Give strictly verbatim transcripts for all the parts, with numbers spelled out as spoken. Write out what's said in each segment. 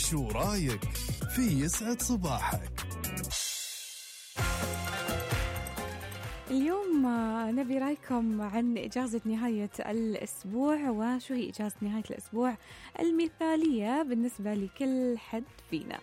شو رايك في يسعد صباحك؟ اليوم نبي رايكم عن إجازة نهاية الأسبوع، وشو هي إجازة نهاية الأسبوع المثالية بالنسبة لكل حد فينا.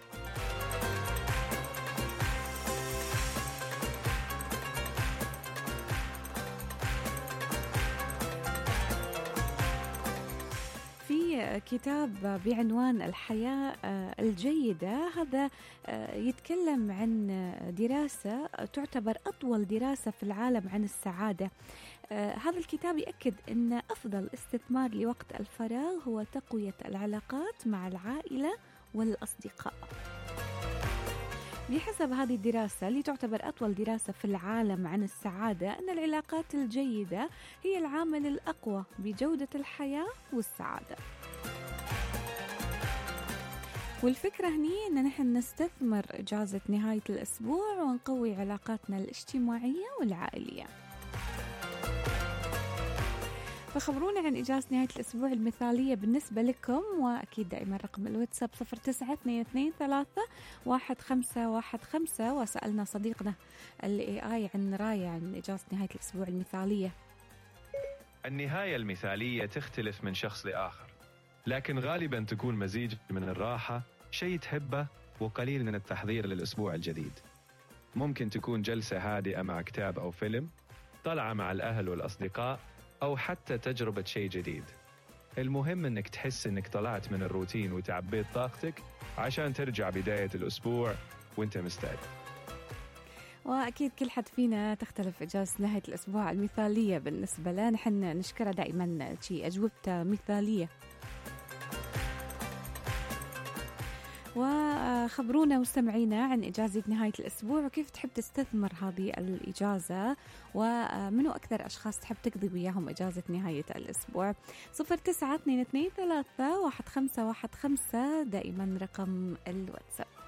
كتاب بعنوان الحياة الجيدة، هذا يتكلم عن دراسة تعتبر أطول دراسة في العالم عن السعادة. هذا الكتاب يأكد أن أفضل استثمار لوقت الفراغ هو تقوية العلاقات مع العائلة والأصدقاء. بحسب هذه الدراسة اللي تعتبر أطول دراسة في العالم عن السعادة، أن العلاقات الجيدة هي العامل الأقوى بجودة الحياة والسعادة. والفكرة هني أن نحن نستثمر إجازة نهاية الأسبوع ونقوي علاقاتنا الاجتماعية والعائلية. فخبرونا عن إجازة نهاية الأسبوع المثالية بالنسبة لكم، وأكيد دائما رقم الواتساب صفر تسعة اثنين اثنين ثلاثة واحد خمسة واحد خمسة. وسألنا صديقنا ال إيه آي عن رأيه عن إجازة نهاية الأسبوع المثالية. النهاية المثالية تختلف من شخص لآخر، لكن غالبا تكون مزيج من الراحة، شيء تحبه، وقليل من التحضير للأسبوع الجديد. ممكن تكون جلسة هادئة مع كتاب أو فيلم، طلعة مع الأهل والأصدقاء، أو حتى تجربة شيء جديد. المهم أنك تحس أنك طلعت من الروتين وتعبيت طاقتك عشان ترجع بداية الأسبوع وانت مستعد. وأكيد كل حد فينا تختلف إجازة نهاية الأسبوع المثالية بالنسبة له. نحن نشكره دائما شيء أجوبته مثالية. وخبرونا مستمعينا عن إجازة نهاية الأسبوع وكيف تحب تستثمر هذه الإجازة، ومنو أكثر أشخاص تحب تقضي وياهم إجازة نهاية الأسبوع. صفر تسعة اثنين اثنين ثلاثة واحد خمسة واحد خمسة دائما رقم الواتساب.